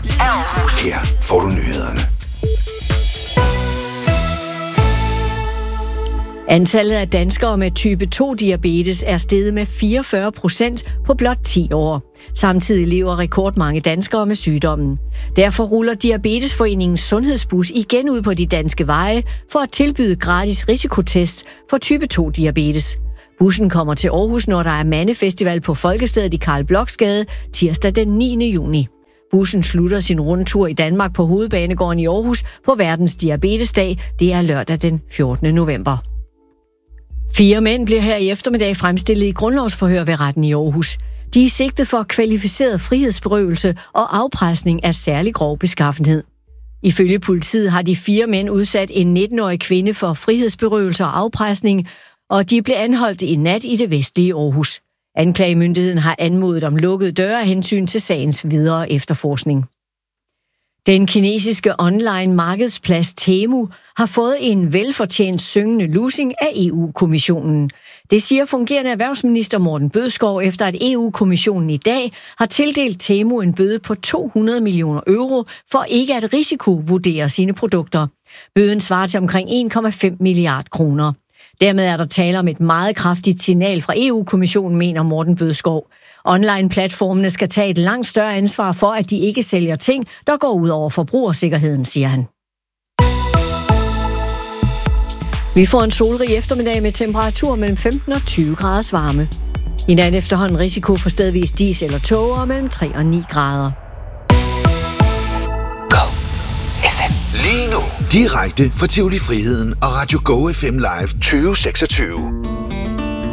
Her får du nyhederne. Antallet af danskere med type 2-diabetes er steget med 44% på blot 10 år. Samtidig lever rekordmange danskere med sygdommen. Derfor ruller Diabetesforeningens sundhedsbus igen ud på de danske veje for at tilbyde gratis risikotest for type 2-diabetes. Bussen kommer til Aarhus, når der er mandefestival på Folkestedet i Carl Blochsgade tirsdag den 9. juni. Bussen slutter sin rundtur i Danmark på Hovedbanegården i Aarhus på verdens diabetesdag. Det er lørdag den 14. november. 4 mænd bliver her i eftermiddag fremstillet i grundlovsforhør ved retten i Aarhus. De er sigtet for kvalificeret frihedsberøvelse og afpresning af særlig grov beskaffenhed. Ifølge politiet har de 4 mænd udsat en 19-årig kvinde for frihedsberøvelse og afpresning, og de blev anholdt i nat i det vestlige Aarhus. Anklagemyndigheden har anmodet om lukkede døre af hensyn til sagens videre efterforskning. Den kinesiske online markedsplads Temu har fået en velfortjent syngende lussing af EU-kommissionen. Det siger fungerende erhvervsminister Morten Bødskov, efter at EU-kommissionen i dag har tildelt Temu en bøde på 200 millioner euro for ikke at risikovurdere sine produkter. Bøden svarer til omkring 1,5 milliard kroner. Dermed er der tale om et meget kraftigt signal fra EU-kommissionen, mener Morten Bødskov. Online-platformene skal tage et langt større ansvar for, at de ikke sælger ting, der går ud over forbrugersikkerheden, siger han. Vi får en solrig eftermiddag med temperatur mellem 15 og 20 graders varme. I nat efterhånden risiko for stedvis dis eller tåger mellem 3 og 9 grader. Go FM. Lige nu. Direkte fra Tivoli Friheden og Radio Go FM Live 2026.